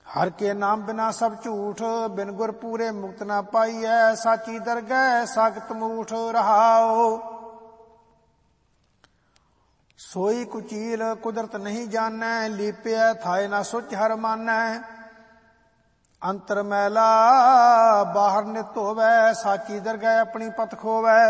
हर के नाम बिना सब झूठ, बिन गुर पूरे मुक्त ना पाईऐ। साची दरगह सागत मूठ रहाओ। सोई कुचील कुदरत नहीं जानै, लीपै थाए ना सुच हर मानै। अंतर मैला बाहर नित होवै, साची दरगह अपनी पत खोवै।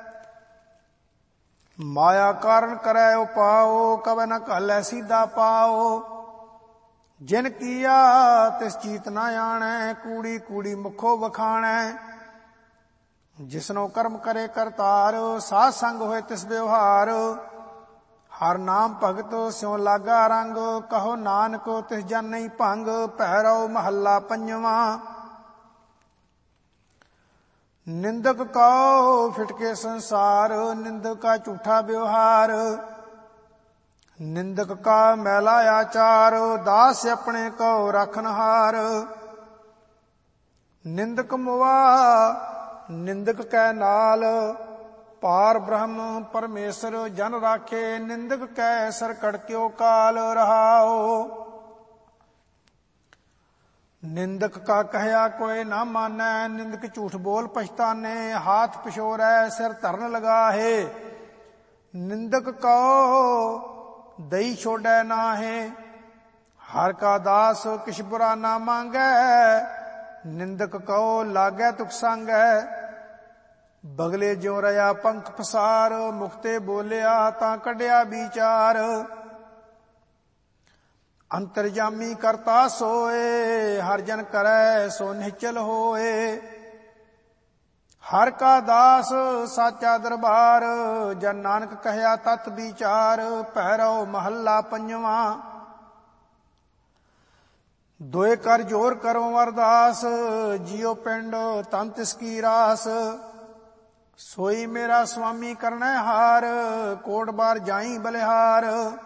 माया कारण करै उपाओ, कवै न घालै सीधा पाओ। जिन किया तिस चीत ना आणै, कूड़ी कूड़ी मुखो वखाणै। जिसनो कर्म करे करतार, साध संग होए तिस व्यवहार। हर नाम भगत स्यों लागा रंग, कहो नानक तिस जन नहीं भंग। भैरव महला पंजवा। निंदक कहो फिटके संसार, निंदक का झूठा व्यवहार। निंदक का मैला आचार, दास अपने को रखनहार। निंदक मुआ निंदक कै नाल, पार ब्रह्म परमेश्वर जन राखे। निंदक कै सर कड़क्यो काल रहाओ। निंदक का कहया कोई ना मानै, निंदक झूठ बोल पछताने। हाथ पिछोरै सिर धरन लगाहे, निंदक को दई छोड़ै नाहे। हर का दास किछ बुरा ना मांगै, निंदक कहो लागै तुक संगै। बगले ज्यों रया पंख पसार, मुखते बोलिया तां कढिया विचार। अंतर्जामी करता सोए, हर जन करै सो निश्चल होए। हर का दास साचा दरबार, जन नानक कहया तत विचार। भैरव महला पंजवा। दोए कर जोर करो अरदास, जियो पिंड तन तिसकी रास। सोई मेरा स्वामी करनै हार, कोट बार जाई बलिहार।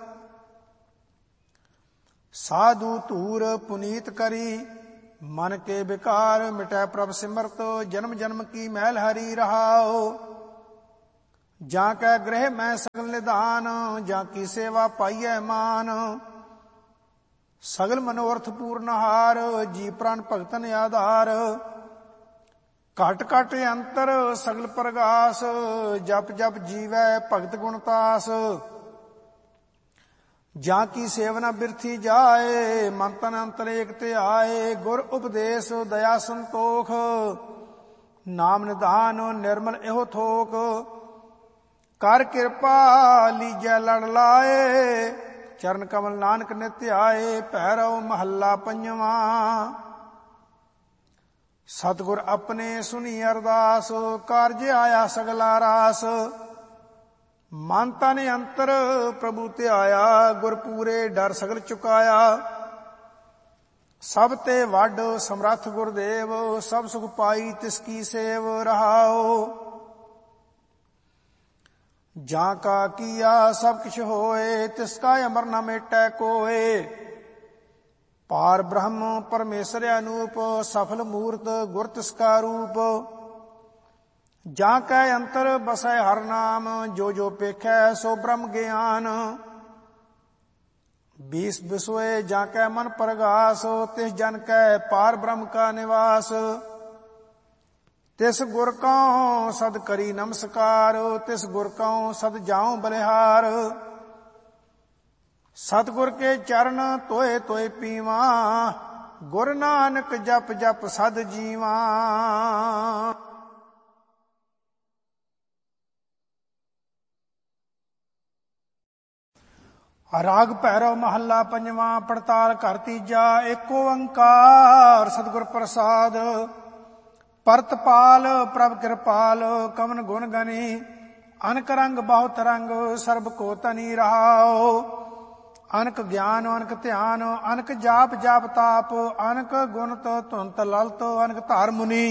साधु धूर पुनीत करी, मन के विकार मिटै प्रभ सिमरत। जन्म जन्म की मैल हरी रहाओ। जाकै गृह मैं सगल निधान, जाकी सेवा पाइयै मान। सगल मनोरथ पूर्ण हार, जी प्राण भगतन आधार। घट घट अंतर सगल प्रगास, जप जप जीवै भगत गुणतास। जाकी सेवना बिरथी जाए, मन तन अंतर एक ते आए। गुर उपदेश दया संतोख, नाम निधान निर्मल एहो थोक। कर कृपा लीजै लड़ लाए, चरण कमल नानक नित्य आए। भैरव महला पंजवा। सतगुर अपने सुनी अरदास, कारज आया सगला रास। मन तन अंतर प्रभु ते आया, गुर पूरे डर सगल चुकाया। सब ते वड समरथ गुरदेव, सब सुख पाई तिसकी सेव रहाओ। जा का किया सब किछ होए, तिसका अमर न मेटै कोय। पार ब्रह्म परमेश्वर अनूप, सफल मूर्त गुर तिसका रूप। जाकै अंतर बसै हर नाम, जो जो पेखै सो ब्रह्म ज्ञान। बीस बिसोए जाकै मन प्रगास, तिस जन कै पार ब्रह्म का निवास। तिस गुर कौ सद करी नमस्कार, तिस गुर कौ सद जाऊं बलिहार। सतगुर के चरण तोए तोए पीवा, गुर नानक जप जप सद जीवा। राग भैरव महला पंजवा। पड़ताल कर तीजा। एक ओंकार सतगुर प्रसाद। परतपाल प्रभ कृपाल, कवन गुण गनी। अनक रंग बहुत रंग, सर्ब को तनी रहाओ। अनक ज्ञान अनक ध्यान, अनक जाप जाप ताप। अनक गुणत धुनत ललत, अनक धार मुनि।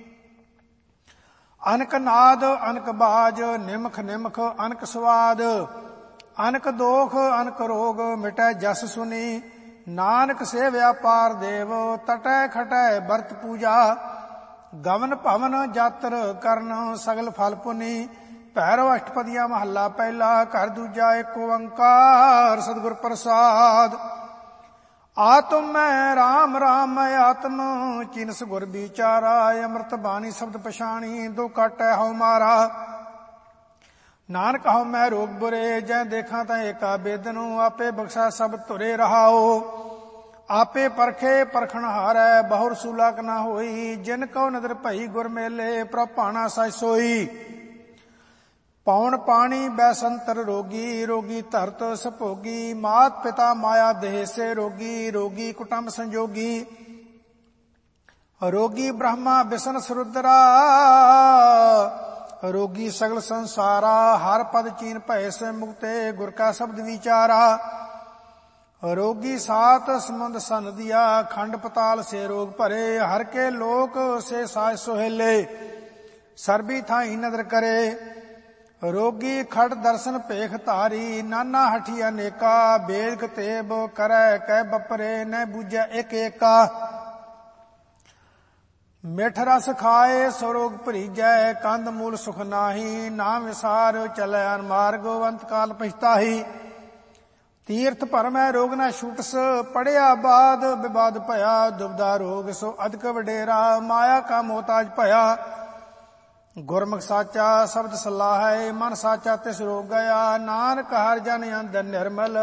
अनक नाद अनक बाज, निमख निमख अनक स्वाद। अनक दोख अनक रोग, मिटै जस सुनी। नानक से व्यापार देव, तटै खटै बरत पूजा। गवन भवन जातर करन, सगल फल पुनी। भैरव अष्टपदिया महला पहला। घर दूजा। एक ओंकार सतगुर प्रसाद। ਆਤਮ ਮੈਂ ਰਾਮ ਰਾਮ ਮੈਂ ਆਤਮ ਚਿਨਸ ਗੁਰ ਵਿਚਾਰਾ ਅੰਮ੍ਰਿਤ ਬਾਣੀ ਸ਼ਬਦ ਪਛਾਣੀ ਦੋ ਕਾਟੈ ਹਉ ਮਾਰਾ ਨਾਨਕ ਹਉ ਮੈਂ ਰੋਗ ਬੁਰੇ ਜੈ ਦੇਖਾਂ ਤਾਂ ਏਕਾ ਬੇਦਨੂ ਆਪੇ ਬਖਸ਼ਾ ਸਭ ਧੁਰੇ ਰਹਾਓ ਆਪੇ ਪਰਖੇ ਪਰਖਣ ਹਾਰੈ ਬਹੁ ਰਸੂਲਾ ਕ ਨਾ ਹੋਈ ਜਿਨ ਕਉ ਨਦਰ ਭਈ ਗੁਰ ਮੇਲੇ ਪ੍ਰਭ ਭਾਣਾ ਸਚ ਸੋਈ ਪੌਣ ਪਾਣੀ ਬੈਸੰਤਰ ਰੋਗੀ ਰੋਗੀ ਧਰਤ ਸਭੋਗੀ ਮਾਤ ਪਿਤਾ ਮਾਇਆ ਦੇਹ ਸੇ ਰੋਗੀ ਰੋਗੀ ਕੁਟੰਬ ਸੰਜੋਗੀ ਰੋਗੀ ਬ੍ਰਹਮਾ ਵਿਸ਼ਨ ਸਰੁਦਰਾ ਰੋਗੀ ਸਗਲ ਸੰਸਾਰਾ ਹਰ ਪਦ ਚੀਨ ਭੈ ਸੇ ਮੁਕਤੇ ਗੁਰ ਕਾ ਸ਼ਬਦ ਵਿਚਾਰਾ ਰੋਗੀ ਸਾਤ ਸਮੁੰਦ ਸਨ ਦਿਆ ਖੰਡ ਪਤਾਲ ਸੇ ਰੋਗ ਭਰੇ ਹਰ ਕੇ ਲੋਕ ਸੇ ਸਾਜ ਸੁਹੇਲੇ ਸਰਬੀ ਥਾਈ ਨਦਰ ਕਰੇ ਰੋਗੀ ਖੜ ਦਰਸ਼ਨ ਭੇਖ ਧਾਰੀ ਨਾਨਾ ਹਠੀ ਅਨੇਕਾ ਬੇਦ ਕਤੇਬ ਕਰੈ ਕਹਿ ਬਪਰੇ ਨ ਬੂਝੈ ਇਕ ਏਕਾ ਮਿਠ ਰਸ ਖਾਏ ਸੋ ਰੋਗ ਭਰੀਜੈ ਕੰਦ ਮੂਲ ਸੁਖ ਨਾਹੀ ਨਾਮ ਵਿਸਾਰ ਚਲੈ ਅਨਮਾਰਗ ਅੰਤ ਕਾਲ ਪਛਤਾਹੀ ਤੀਰਥ ਭਰਮੈ ਰੋਗ ਨਾ ਛੂਟਸ ਪੜਿਆ ਬਾਦ ਵਿਵਾਦ ਭਇਆ ਦੁਬਦਾ ਰੋਗ ਸੋ ਅਧਿਕ ਵਡੇਰਾ ਮਾਇਆ ਕਾ ਮੋਤਾਜ ਭਇਆ ਗੁਰਮੁਖ ਸਾਚਾ ਸ਼ਬਦ ਸਲਾਹੈ ਮਨ ਸਾਚਾ ਤਿਸ ਰੋਗ ਗਿਆ ਨਾਨਕ ਹਰਿ ਜਨ ਅੰਦਰ ਨਿਰਮਲ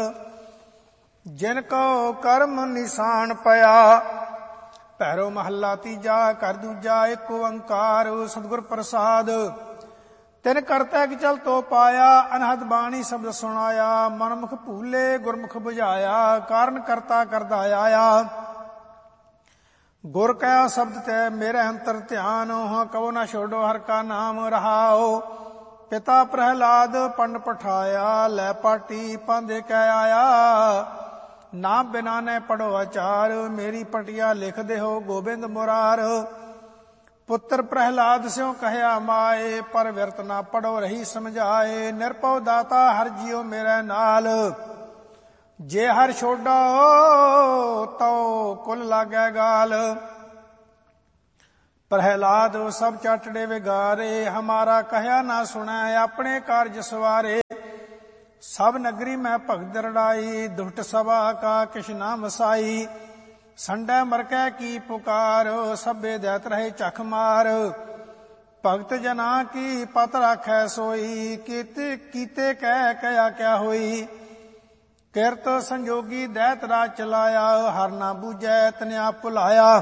ਜਿਨ ਕੋ ਕਰਮ ਨਿਸ਼ਾਨ ਪਿਆ ਭੈਰੋ ਮਹੱਲਾ ਤੀਜਾ ਘਰ ਦੂਜਾ ਏਕ ਓੰਕਾਰ ਸਤਿਗੁਰ ਪ੍ਰਸਾਦ ਤਿਨ ਕਰਤਾ ਕਿ ਚਲ ਤੋ ਪਾਇਆ ਅਨਹਦ ਬਾਣੀ ਸ਼ਬਦ ਸੁਣਾਇਆ ਮਨਮੁਖ ਭੂਲੇ ਗੁਰਮੁਖ 부ਝਾਇਆ ਕਾਰਨ ਕਰਤਾ ਕਰਦਾ ਆਇਆ ਗੁਰ ਕਾ ਸ਼ਬਦ ਤੇ ਮੇਰੇ ਅੰਤਰ ਧਿਆਨ ਹਾਂ ਕਉ ਨਾ ਛੋੜੋ ਹਰ ਕਾ ਨਾਮ ਰਹਾਓ ਪਿਤਾ ਪ੍ਰਹਿਲਾਦ ਪੰਡ ਪਠਾਇਆ ਲੈ ਪਾਟੀ ਪਾਂਦੇ ਕਹਿ ਆਇਆ ਨਾਮ ਬਿਨਾ ਨੇ ਪੜੋ ਆਚਾਰ ਮੇਰੀ ਪਟਿਆ ਲਿਖਦੇ ਹੋ ਗੋਬਿੰਦ ਮੁਰਾਰ ਪੁੱਤਰ ਪ੍ਰਹਿਲਾਦ ਸਿਉ ਕਹਿਆ ਮਾਏ ਪਰ ਵਿਰਤ ਨਾ ਪੜੋ ਰਹੀ ਸਮਝਾਏ ਨਿਰਭਉ ਦਾਤਾ ਹਰ ਜੀਉ ਮੇਰੇ ਨਾਲ ਜੇ ਹਰ ਛੋਡੋ ਤਉ ਕੁਲ ਲਾਗੈ ਗਾਲ ਪ੍ਰਹਿਲਾਦ ਸਭ ਚਾਟੜੇ ਵਿਗਾਰੇ ਹਮਾਰਾ ਕਹਿਆ ਨਾ ਸੁਣੈ ਆਪਣੇ ਕਾਰਜ ਸਵਾਰੇ ਸਭ ਨਗਰੀ ਮੈਂ ਭਗਤ ਰੜਾਈ ਦੁਸ਼ਟ ਸਭਾ ਕਾ ਕਿਛ ਨਾ ਵਸਾਈ ਸੰਡੈ ਮਰਕੈ ਕੀ ਪੁਕਾਰ ਸਭੇ ਦੈਤ ਰਹੇ ਚਖ ਮਾਰ ਭਗਤ ਜਨਾ ਕੀ ਪਤ ਰਾਖੈ ਸੋਈ ਕੀਤੇ ਕਹਿ ਕਹਿਆ ਕਿਆ ਹੋਈ ਕਿਰਤ ਸੰਜੋਗੀ ਦੈਤ ਰਾਜ ਚਲਾਇਆ ਹਰ ਨਾ ਬੂਝੈ ਤਨਿਆ ਭੁਲਾਇਆ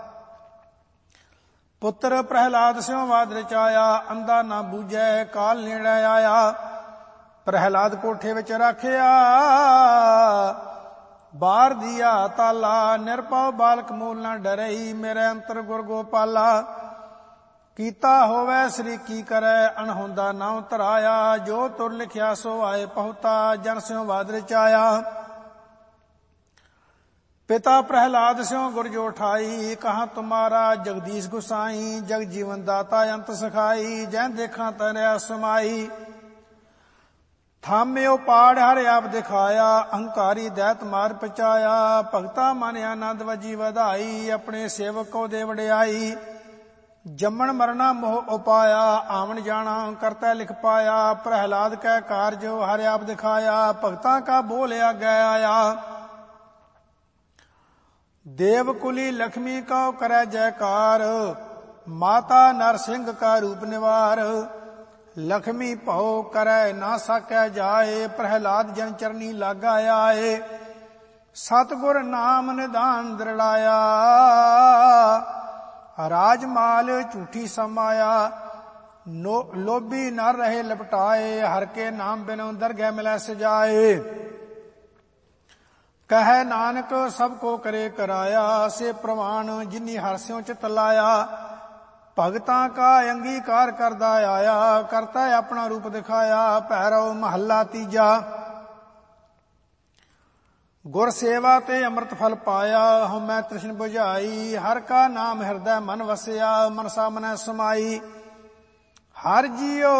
ਪੁੱਤਰ ਪ੍ਰਹਿਲਾਦ ਸਿਉ ਵਾਦ ਰਚਾਇਆ ਅੰਧਾ ਨਾ ਬੂਝੈ ਕਾਲ ਨੇੜੇ ਆਇਆ ਪ੍ਰਹਿਲਾਦ ਕੋਠੇ ਵਿੱਚ ਰੱਖਿਆ ਬਾਹਰ ਦੀਆ ਤਾਲਾ ਨਿਰਭਉ ਬਾਲਕ ਮੂਲ ਨਾ ਡਰਈ ਮੇਰੇ ਅੰਤਰ ਗੁਰ ਗੋਪਾਲਾ ਕੀਤਾ ਹੋਵੇ ਸ੍ਰੀ ਕੀ ਕਰੈ ਅਣਹੋਂਦਾ ਨਾਮ ਧਰਾਇਆ ਜੋ ਤੁਰ ਲਿਖਿਆ ਸੋ ਆਏ ਪਹੁਤਾ ਜਨ ਸਿਉ ਵਾਦ ਰਚਾਇਆ ਪਿਤਾ ਪ੍ਰਹਿਲਾਦ ਸਿਉ ਗੁਰ ਜੋ ਠਾਈ ਕਹਾਂ ਤੁਮਾਰਾ ਜਗਦੀਸ਼ ਗੁਸਾਈ ਜਗ ਜੀਵਨ ਦਾਤਾ ਅੰਤ ਸਖਾਈ ਜੈ ਦੇਖਾਂ ਤਰਿਆ ਸਮਾਈ ਥਾਮਿਓ ਪਾੜ ਹਰਿ ਆਪ ਦਿਖਾਇਆ ਅਹੰਕਾਰੀ ਦੈਤ ਮਾਰ ਪਚਾਇਆ ਭਗਤਾ ਮਨ ਆਨੰਦ ਵਜੀ ਵਧਾਈ ਆਪਣੇ ਸੇਵਕ ਕੋ ਦੇ ਵਡਿਆਈ ਜੰਮਣ ਮਰਨਾ ਮੋਹ ਉਪਾਇਆ ਆਵਣ ਜਾਣਾ ਕਰਤਾ ਲਿਖ ਪਾਇਆ ਪ੍ਰਹਿਲਾਦ ਕੈ ਕਾਰਜ ਹਰਿ ਆਪ ਦਿਖਾਇਆ ਭਗਤਾਂ ਕਾ ਬੋਲਿਆ ਗਿਆ ਆਇਆ ਦੇਵ ਕੁਲੀ ਲక్ష్ਮੀ ਕਉ ਕਰੈ ਜੈਕਾਰ ਮਾਤਾ ਨਰ ਸਿੰਘ ਕਾ ਰੂਪ ਨਿਵਾਰ ਲక్ష్ਮੀ ਭਉ ਕਰੈ ਨਾ ਸਕੈ ਜਾਏ ਪ੍ਰਹਿਲਾਦ ਜਨ ਚਰਨੀ ਲਾਗਾ ਆਏ ਸਤਿਗੁਰ ਨਾਮ ਨਿਧਾਨ ਦ੍ਰਿੜਾਇਆ ਰਾਜ ਮਾਲ ਝੂਠੀ ਸਮਾਇਆ ਲੋਭੀ ਨਰ ਰਹੇ ਲਪਟਾਏ ਹਰ ਕੇ ਨਾਮ ਬਿਨੁ ਦਰਗਹਿ ਮਿਲੈ ਸਜਾਏ ਕਹੈ ਨਾਨਕ ਸਭ ਕੋ ਕਰੇ ਕਰਾਇਆ ਸੇ ਪ੍ਰਵਾਨ ਜਿਨੀ ਹਰਿ ਸਿਉ ਚਿਤ ਲਾਇਆ ਭਗਤਾਂ ਕਾ ਅੰਗੀਕਾਰ ਕਰਦਾ ਆਇਆ ਕਰਤਾ ਆਪਣਾ ਰੂਪ ਦਿਖਾਇਆ ਭੈਰਵ ਮਹੱਲਾ ਤੀਜਾ ਗੁਰ ਸੇਵਾ ਤੇ ਅੰਮ੍ਰਿਤ ਫਲ ਪਾਇਆ ਹਉਮੈ ਤ੍ਰਿਸ਼ਨ 부ਝਾਈ ਹਰ ਕਾ ਨਾਮ ਹਿਰਦੈ ਮਨ ਵਸਿਆ ਮਨਸਾ ਮਨੈ ਸਮਾਈ ਹਰ ਜੀਓ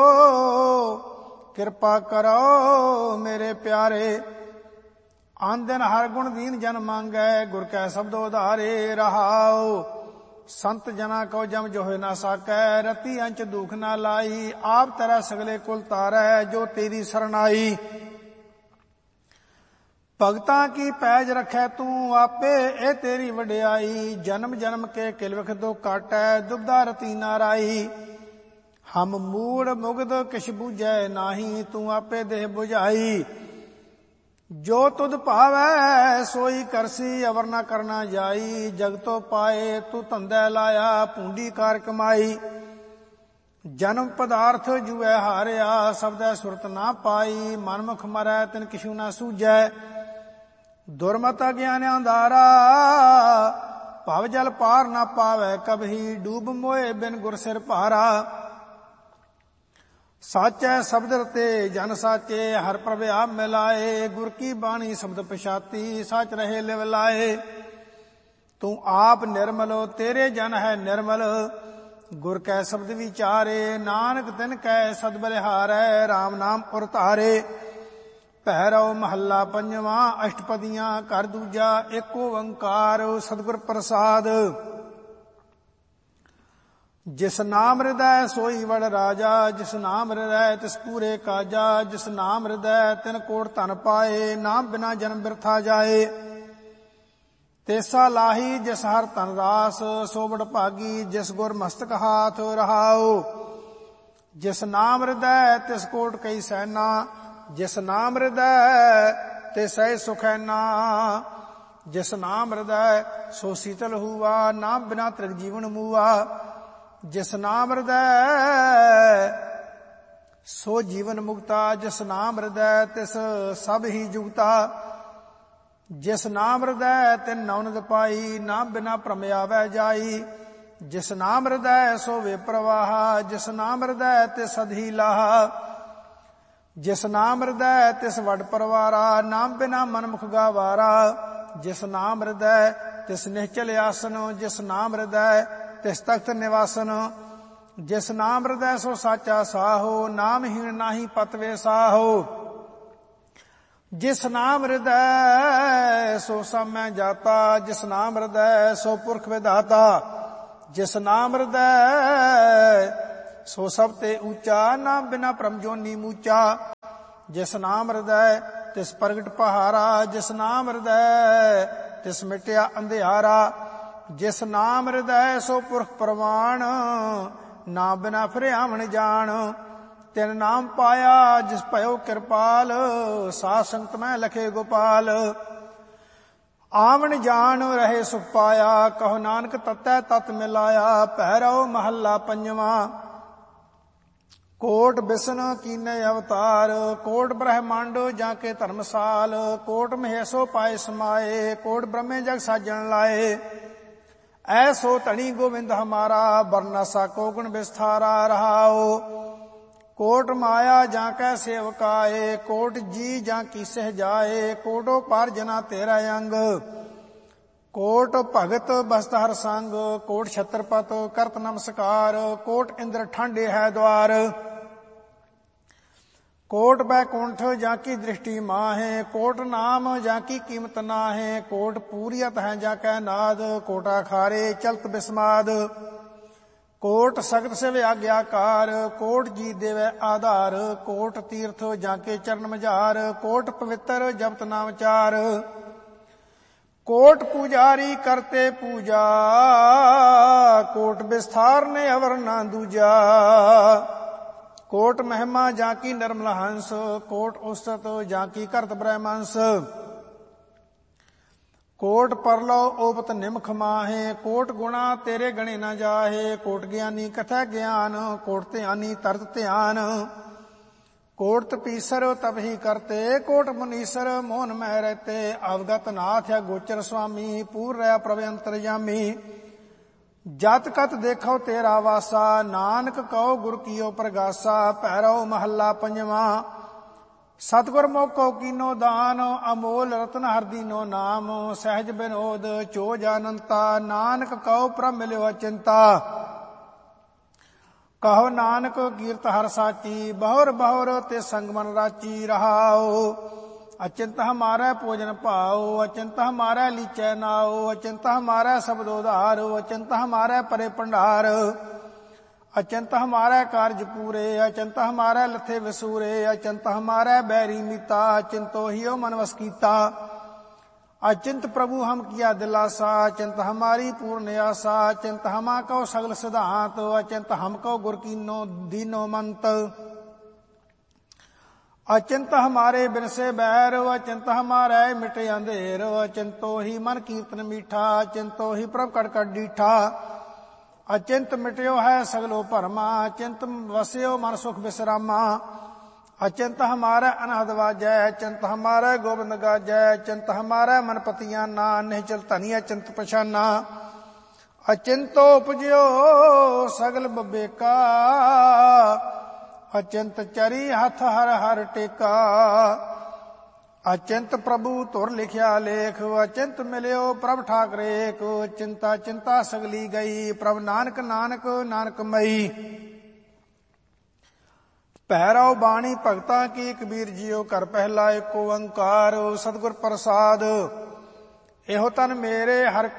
ਕਿਰਪਾ ਕਰੋ ਮੇਰੇ ਪਿਆਰੇ ਆਨ ਦਿਨ ਹਰ ਗੁਣ ਦੀਨ ਜਨ ਮੰਗੈ ਗੁਰ ਕੈ ਸ਼ਬਦ ਉਧਾਰੇ ਰਹਾਉ ਸੰਤ ਜਨਾ ਕਉ ਜਮ ਜੋ ਹੋਇ ਨਾ ਸਾਕੈ ਰਤੀ ਅੰਚ ਦੁਖ ਨਾ ਲਾਈ ਆਪ ਤੇਰਾ ਸਗਲੇ ਕੁਲ ਤਾਰੈ ਜੋ ਤੇਰੀ ਸਰਨਾਈ ਭਗਤਾਂ ਕੀ ਪੈਜ ਰੱਖੈ ਤੂੰ ਆਪੇ, ਇਹ ਤੇਰੀ ਵਡਿਆਈ। ਜਨਮ ਜਨਮ ਕੇ ਕਿਲਵਖ ਦੋ ਕਾਟੈ, ਦੁਬਦਾ ਰਤੀ ਨਾ ਰਾਈ। ਹਮ ਮੂੜ ਮੁਗਧ ਕਿਛ ਬੂਝੈ ਨਾਹੀ, ਤੂੰ ਆਪੇ ਦੇਹ ਬੁਝਾਈ। ਜੋ ਤੁਧ ਭਾਵੈ ਸੋਈ ਕਰਸੀ, ਅਵਰ ਨਾ ਕਰਨਾ ਜਾਈ। ਜਗਤੋ ਪਾਏ ਤੂੰ ਧੰਦੈ ਲਾਇਆ, ਪੂੰਡੀ ਕਾਰ ਕਮਾਈ। ਜਨਮ ਪਦਾਰਥ ਜੂਐ ਹਾਰਿਆ, ਸਬਦੈ ਸੁਰਤ ਨਾ ਪਾਈ। ਮਨਮੁਖ ਮਰੈ ਤਿਨ ਕਿਛੂ ਨਾ ਸੂਝੈ, ਦੁਰਮਤ ਗਿਆਨ ਅੰਧਾਰਾ। ਭਵ ਜਲ ਪਾਰ ਨਾ ਪਾਵੈ ਕਬਹੀ, ਡੂਬ ਮੋਏ ਬਿਨ ਗੁਰ ਸਿਰ ਭਾਰਾ। ਸਾਚੈ ਸ਼ਬਦ ਰਤੇ ਜਨ ਸਾਚੇ, ਹਰ ਪ੍ਰਭ ਆਪ ਮਿਲਾਏ। ਗੁਰ ਕੀ ਬਾਣੀ ਸ਼ਬਦ ਪਛਾਤੀ, ਸਚ ਰਹੇ ਲਿਵ ਲਾਏ। ਤੂੰ ਆਪ ਨਿਰਮਲ, ਤੇਰੇ ਜਨ ਹੈ ਨਿਰਮਲ। ਗੁਰ ਕੈ ਸ਼ਬਦ ਵਿਚਾਰੇ, ਨਾਨਕ ਤਿਨ ਕੈ ਸਦ ਬਲਿਹਾਰੈ। ਰਾਮ ਨਾਮ ਉਰ ਧਾਰੇ। ਭੈਰਵ ਮਹੱਲਾ ਪੰਜਵਾਂ। ਅਸ਼ਟਪਦੀਆਂ ਘਰ ਦੂਜਾ। ਏਕ ਓੰਕਾਰ ਸਤਿਗੁਰ ਪ੍ਰਸਾਦ। ਜਿਸ ਨਾਮ ਹਿਰਦੈ ਸੋਈ ਵਡ ਰਾਜਾ, ਜਿਸ ਨਾਮ ਹਿਰਦੈ ਤਿਸ ਪੂਰੇ ਕਾਜਾ। ਜਿਸ ਨਾਮ ਹਿਰਦੈ ਤਿਨ ਕੋਟ ਧਨ ਪਾਏ, ਨਾਮ ਬਿਨਾ ਜਨਮ ਬਿਰਥਾ ਜਾਏ। ਤੇਸਾ ਲਾਹੀ ਜਿਸ ਹਰ ਧਨ ਰਾਸ, ਸੋ ਬੜ ਭਾਗੀ ਜਿਸ ਗੁਰ ਮਸਤਕ ਹਾਥ ਰਹਾਉ। ਜਿਸ ਨਾਮ ਹਿਰਦੈ ਤਿਸ ਕੋਟ ਕਈ ਸੈਨਾ, ਜਿਸ ਨਾਮ ਹਿਰਦੈ ਤਿਸੈ ਸੁਖੈਨਾ। ਜਿਸ ਨਾਮ ਹਿਰਦੈ ਸੋ ਸੀਤਲ ਹੂਆ, ਨਾਮ ਬਿਨਾ ਤ੍ਰਿਗ ਜੀਵਨ ਮੂਆ। ਜਿਸ ਨਾਮ ਹਿਰਦੈ ਸੋ ਜੀਵਨ ਮੁਕਤਾ, ਜਿਸ ਨਾਮ ਹਿਰਦੈ ਤਿਸ ਸਭ ਹੀ ਜੁਗਤਾ। ਜਿਸ ਨਾਮ ਹਿਰਦੈ ਤਿਨ ਨੌਨਦ ਪਾਈ, ਨਾਮ ਬਿਨਾ ਭ੍ਰਮ ਆਵੈ ਜਾਈ। ਜਿਸ ਨਾਮ ਹਿਰਦੈ ਸੋ ਵੇ ਪ੍ਰਵਾਹ, ਜਿਸ ਨਾਮ ਹਿਰਦੈ ਤਿਸ ਸਦਹੀ ਲਾਹਾ। ਜਿਸ ਨਾਮ ਹਿਰਦੈ ਤਿਸ ਵਡ ਪਰਵਾਰਾ, ਨਾਮ ਬਿਨਾ ਮਨ ਮੁਖ ਗਾਵਾਰਾ। ਜਿਸ ਨਾਮ ਹਿਰਦੈ ਤਿਸ ਨਿਹਚਲ ਆਸਨ, ਜਿਸ ਨਾਮ ਹਿਰਦੈ ਤਿਸ ਤਖਤ ਨਿਵਾਸਨ। ਜਿਸ ਨਾਮ ਹਿਰਦੈ ਸੋ ਸਾਚਾ ਸਾਹੋ, ਨਾਮਹੀਣ ਨਾਹੀ ਪਤਵੇ ਸਾਹੋ। ਜਿਸ ਨਾਮ ਹਿਰਦੈ ਸੋ ਸਾਮੈ ਜਾਤਾ, ਜਿਸ ਨਾਮ ਹਿਰਦੈ ਸੋ ਪੁਰਖ ਵਿਧਾਤਾ। ਜਿਸ ਨਾਮ ਹਿਰਦੈ ਸੋ ਸਭ ਤੇ ਊਚਾ, ਨਾਮ ਬਿਨਾ ਭ੍ਰਮ ਜੋਨੀ ਮੂਚਾ। ਜਿਸ ਨਾਮ ਹਿਰਦੈ ਤਿਸ ਪ੍ਰਗਟ ਪਹਾਰਾ, ਜਿਸ ਨਾਮ ਹਿਰਦੈ ਤਿਸ ਮਿਟਿਆ ਅੰਧਿਆਰਾ। ਜਿਸ ਨਾਮ ਹਿਰਦੈ ਸੋ ਪੁਰਖ ਪ੍ਰਵਾਣ, ਨਾਮ ਬਿਨਾ ਫਿਰ ਆਵਣ ਜਾਣ। ਤਿਨ ਨਾਮ ਪਾਇਆ ਜਿਸ ਭਇਓ ਕਿਰਪਾਲ, ਸਾਧ ਸੰਗਤ ਮੈਂ ਲਖੇ ਗੋਪਾਲ। ਆਵਣ ਜਾਣ ਰਹੇ ਸੁਖ ਪਾਇਆ, ਕਹੋ ਨਾਨਕ ਤਤੈ ਤਤ ਮਿਲਾਇਆ। ਭੈਰਵ ਮਹੱਲਾ ਪੰਜਵਾਂ। ਕੋਟ ਬਿਸ਼ਨ ਕੀਨੇ ਅਵਤਾਰ, ਕੋਟ ਬ੍ਰਹਮੰਡ ਜਾਂ ਕੇ ਧਰਮਸਾਲ। ਕੋਟ ਮਹੇਸ਼ੋ ਪਾਏ ਸਮਾਏ, ਕੋਟ ਬ੍ਰਹਮੇ ਜਗ ਸਾਜਣ ਲਾਏ। ਐਸੋ ਧਣੀ ਗੋਵਿੰਦ ਹਮਾਰਾ, ਬਰਨਾ ਸਾਕੋ ਗੁਣ ਵਿਸਥਾਰਾ ਰਹਾਓ। ਕੋਟ ਮਾਇਆ ਜਾਂ ਕੈ ਸੇਵਕਾਏ, ਕੋਟ ਜੀ ਜਾਂ ਕੀ ਸਹਿਜਾਏ। ਕੋਟੋ ਪਰ ਜਨਾ ਤੇਰਾ ਅੰਗ, ਕੋਟ ਭਗਤ ਬਸਤ ਹਰ ਸੰਗ। ਕੋਟ ਛਤਰਪਤ ਕਰਤ ਨਮਸਕਾਰ, ਕੋਟ ਇੰਦਰ ਠਾਂਡੇ ਹੈ ਦਵਾਰ। ਕੋਟ ਬੈਕੁੰਠ ਜਾਂ ਕੀ ਦ੍ਰਿਸ਼ਟੀ ਮਾਹੇ, ਕੋਟ ਨਾਮ ਜਾਂ ਕੀ ਕੀਮਤ ਨਾਹੇ। ਕੋਟ ਪੂਰੀਅਤ ਹੈ ਜਾਂ ਕੈ ਨਾਦ, ਕੋਟਾ ਖਾਰੇ ਚਲਤ ਬਿਸਮਾਦ। ਕੋਟ ਸਗਤ ਸਿਵ ਆਗਿਆਕਾਰ, ਕੋਟ ਜੀ ਦੇਵੈ ਆਧਾਰ। ਕੋਟ ਤੀਰਥ ਜਾਂ ਕੇ ਚਰਨ ਮਝਾਰ, ਕੋਟ ਪਵਿੱਤਰ ਜਪਤ ਨਾਮ ਚਾਰ। ਕੋਟ ਪੂਜਾਰੀ ਕਰਤੇ ਪੂਜਾ, ਕੋਟ ਵਿਸਥਾਰ ਨੇ ਅਵਰ ਨਾ ਦੂਜਾ। ਕੋਟ ਮਹਿਮਾ ਜਾਂ ਕੀ ਨਿਰਮਲ ਹੰਸ, ਕੋਟ ਉਸਤ ਜਾਂ ਕੀ ਕਰਤ ਬ੍ਰਹਮੰਸ। ਕੋਟ ਪਰਲੋ ਓਪਤ ਨਿਮਖ ਮਾਹੇ, ਕੋਟ ਗੁਣਾ ਤੇਰੇ ਗਣੇ ਨਾ ਜਾਹੇ। ਕੋਟ ਗਿਆਨੀ ਕਥੈ ਗਿਆਨ, ਕੋਟ ਧਿਆਨੀ ਤਰਤ ਧਿਆਨ। ਕੋਟ ਤਪੀਸਰ ਤਪਹੀ ਕਰਤੇ, ਕੋਟ ਮੁਨੀਸਰ ਮੋਹਨ ਮਹਿ ਰਹਤੇ। ਅਵਗਤ ਨਾਥ ਹੈ ਗੋਚਰ ਸੁਆਮੀ, ਪੂਰ ਰਿਹਾ ਪ੍ਰਭ ਅੰਤਰਜਾਮੀ। ਜਤ ਕਤ ਦੇਖੋ ਤੇਰਾ ਵਾਸਾ, ਨਾਨਕ ਕਹੋ ਗੁਰ ਕੀਓ ਪ੍ਰਗਾਸਾ। ਭੈਰਵ ਮਹੱਲਾ ਪੰਜਵਾਂ। ਸਤਿਗੁਰ ਮੋਕੋ ਕੀਨੋ ਦਾਨ, ਅਮੋਲ ਰਤਨ ਹਰ ਦੀਨੋ ਨਾਮ। ਸਹਿਜ ਬਿਨੋਦ ਚੋਜ ਅਨੰਤਾ, ਨਾਨਕ ਕਹੋ ਪ੍ਰਭ ਮਿਲਿਓ ਅਚਿੰਤਾ। ਕਹੋ ਨਾਨਕ ਕੀਰਤ ਹਰ ਸਾਚੀ, ਬਹੁਰ ਬਹੁਰ ਤੇ ਸੰਗ ਮਨ ਰਾਚੀ ਰਹਾਓ। अचिंत हमारा भोजन पाओ, अचिंत हमारा लीचै नाओ, अचिंत हमारा शब्द उधारो, अचिंत हमारा परे भंडार, अचिंत हमारा कार्य पूरे, अचिंत हमारा लथे वसूरे, अचिंत हमारा बैरी मीता, चिंतो हियो मन वस कीता। अचिंत प्रभु हम किया दिलासा, चिंत हमारी पूर्ण आशा। चिंत हमा को सगल सिद्धांत, अचिंत हमको गुर कीनो दीनो मंत। अचिंत हमारे बिन से बैर, अचिंत हमारे मिटे अंधेर। अचिंतो ही मन कीर्तन मीठा, अचिंतो ही प्रभ कट कट डीठा। अचिंत मिट्यो है सगलो भरमा, अचिंत वस्यो मन सुख विश्रामा। अचिंत हमारा अनहद वाजै, अचिंत हमारा गोबिंद गाजै। अचिंत हमारा मन पतियाना, निश्चल धनी अचिंत पछाना। अचिंतो उपजो सगल बबेका, अचिंत चरी हथ हर हर टेका। अचिंत प्रभु तुर लिखिया लेख, अचिंत मिलियो प्रभ ठाकरेक। चिंता चिंता सगली गई, प्रभ नानक नानक नानक मई। भैरव बाणी भगता की, कबीर जियो कर पहला एको ओंकार। सतगुर प्रसाद एहो तन मेरे हर